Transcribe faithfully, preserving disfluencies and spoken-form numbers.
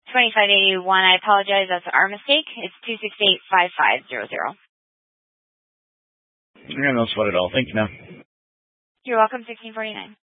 twenty-five eighty-one. I apologize. That's our mistake. It's two six eight, five five zero zero. Yeah, no sweat at all. Thank you, now. You're welcome, sixteen forty-nine.